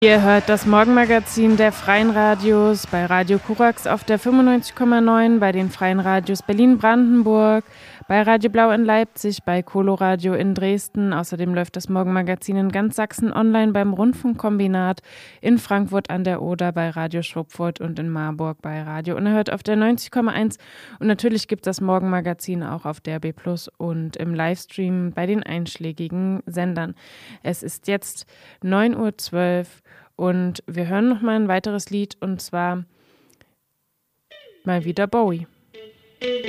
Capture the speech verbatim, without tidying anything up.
Ihr hört das Morgenmagazin der Freien Radios bei Radio Korax auf der fünfundneunzig Komma neun, bei den Freien Radios Berlin-Brandenburg, bei Radio Blau in Leipzig, bei Coloradio in Dresden. Außerdem läuft das Morgenmagazin in ganz Sachsen online beim Rundfunkkombinat, in Frankfurt an der Oder bei Radio Schwupfurt und in Marburg bei Radio Unerhört auf der neunzig Komma eins. Und natürlich gibt es das Morgenmagazin auch auf D A B Plus und im Livestream bei den einschlägigen Sendern. Es ist jetzt neun Uhr zwölf und wir hören noch mal ein weiteres Lied und zwar mal wieder Bowie.